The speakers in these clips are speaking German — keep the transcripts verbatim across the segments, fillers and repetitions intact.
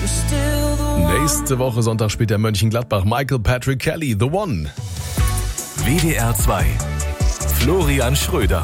Nächste Woche Sonntag spielt der Mönchengladbach Michael Patrick Kelly, The One. W D R zwei. Florian Schröder.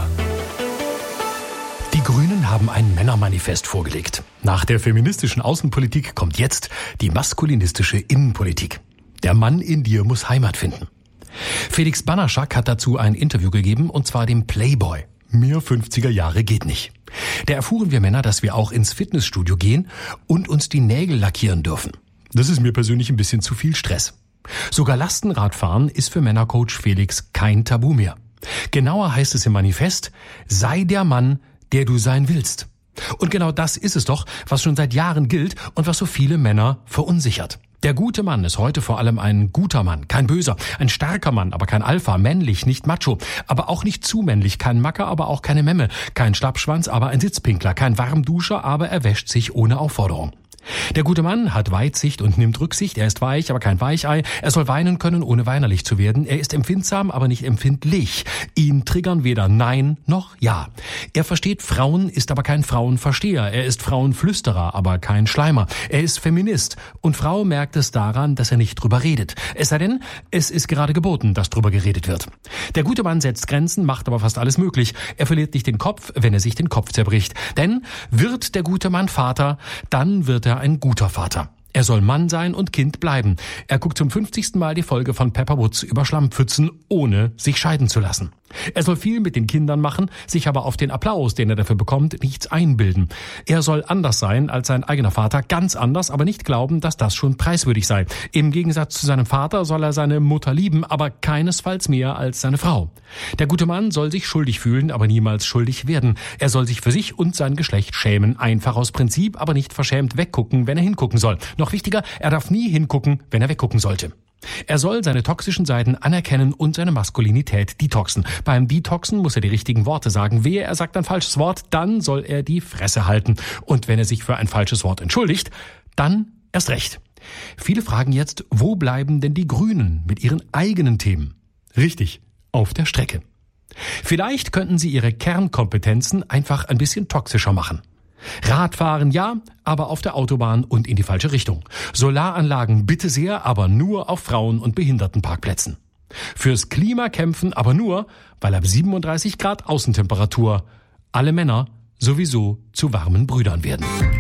Die Grünen haben ein Männermanifest vorgelegt. Nach der feministischen Außenpolitik kommt jetzt die maskulinistische Innenpolitik. Der Mann in dir muss Heimat finden. Felix Banaschak hat dazu ein Interview gegeben, und zwar dem Playboy. Mehr fünfziger Jahre geht nicht. Da erfuhren wir Männer, dass wir auch ins Fitnessstudio gehen und uns die Nägel lackieren dürfen. Das ist mir persönlich ein bisschen zu viel Stress. Sogar Lastenradfahren ist für Männercoach Felix kein Tabu mehr. Genauer heißt es im Manifest: sei der Mann, der du sein willst. Und genau das ist es doch, was schon seit Jahren gilt und was so viele Männer verunsichert. Der gute Mann ist heute vor allem ein guter Mann, kein böser, ein starker Mann, aber kein Alpha, männlich, nicht macho, aber auch nicht zu männlich, kein Macker, aber auch keine Memme, kein Schlappschwanz, aber ein Sitzpinkler, kein Warmduscher, aber er wäscht sich ohne Aufforderung. Der gute Mann hat Weitsicht und nimmt Rücksicht. Er ist weich, aber kein Weichei. Er soll weinen können, ohne weinerlich zu werden. Er ist empfindsam, aber nicht empfindlich. Ihn triggern weder Nein noch Ja. Er versteht Frauen, ist aber kein Frauenversteher. Er ist Frauenflüsterer, aber kein Schleimer. Er ist Feminist. Und Frau merkt es daran, dass er nicht drüber redet. Es sei denn, es ist gerade geboten, dass drüber geredet wird. Der gute Mann setzt Grenzen, macht aber fast alles möglich. Er verliert nicht den Kopf, wenn er sich den Kopf zerbricht. Denn wird der gute Mann Vater, dann wird er ein guter Vater. Er soll Mann sein und Kind bleiben. Er guckt zum fünfzigsten Mal die Folge von Pepper Woods über Schlammpfützen, ohne sich scheiden zu lassen. Er soll viel mit den Kindern machen, sich aber auf den Applaus, den er dafür bekommt, nichts einbilden. Er soll anders sein als sein eigener Vater, ganz anders, aber nicht glauben, dass das schon preiswürdig sei. Im Gegensatz zu seinem Vater soll er seine Mutter lieben, aber keinesfalls mehr als seine Frau. Der gute Mann soll sich schuldig fühlen, aber niemals schuldig werden. Er soll sich für sich und sein Geschlecht schämen, einfach aus Prinzip, aber nicht verschämt weggucken, wenn er hingucken soll. Noch wichtiger, er darf nie hingucken, wenn er weggucken sollte. Er soll seine toxischen Seiten anerkennen und seine Maskulinität detoxen. Beim Detoxen muss er die richtigen Worte sagen. Wehe, er sagt ein falsches Wort, dann soll er die Fresse halten. Und wenn er sich für ein falsches Wort entschuldigt, dann erst recht. Viele fragen jetzt, wo bleiben denn die Grünen mit ihren eigenen Themen? Richtig, auf der Strecke. Vielleicht könnten sie ihre Kernkompetenzen einfach ein bisschen toxischer machen. Radfahren ja, aber auf der Autobahn und in die falsche Richtung. Solaranlagen bitte sehr, aber nur auf Frauen- und Behindertenparkplätzen. Fürs Klima kämpfen, aber nur, weil ab siebenunddreißig Grad Außentemperatur alle Männer sowieso zu warmen Brüdern werden.